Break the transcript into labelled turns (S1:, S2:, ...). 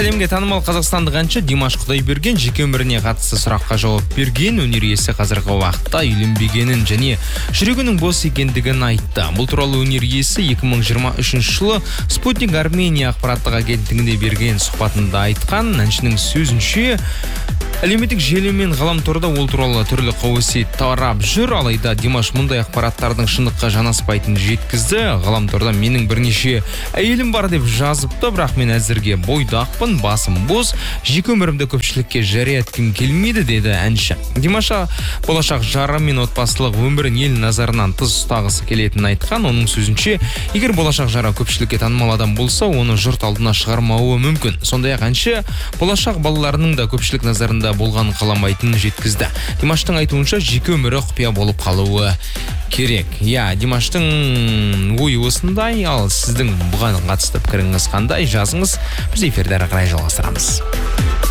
S1: Әлемге танымал қазақстандық әнші Димаш Құдайберген жеке өміріне қатысты сұраққа жауап берген. Өнер иесі қазіргі уақытта үйленбегенін және жүрегінің бос екендігін айтты. Бұл туралы өнер иесі 2023 жылы Спутник Армения ақпараттық агенттігіне берген сұхбатында айтқан. Әншінің сөзінше, әлеуметтік желі мен ғаламторда ол туралы түрлі қауесет тарап жүр, алайда Димаш мұндай ақпараттардың шындыққа жанаспайтынын жеткізді. Ғаламторда менің бірнеше әйелім бар деп жазыпты, бірақ мен әзірге бойдақпын, басым бос, жеке өмірімді көпшілікке жария еткім келмейді, деді әнші. Димаша болашақ жары мен отбасылық өмірін ел назарынан тыс ұстағысы келетінін айтқан. Оның сөзінше, егер болашақ жары көпшілікке танымал адам болса, оны жұрт алдына шығармауы мүмкін. Сондай-ақ әнші болашақ балаларының да көпшілік назарында болғанын қаламайтынын жеткізді. Димаштың айтуынша жеке өмірі құпия болып қалуы керек. Димаштың ойы осындай, ал сіздің бұған қатысты пікіріңіз қандай? Жазыңыз. Біз эфирді әрі қарай жалғастырамыз.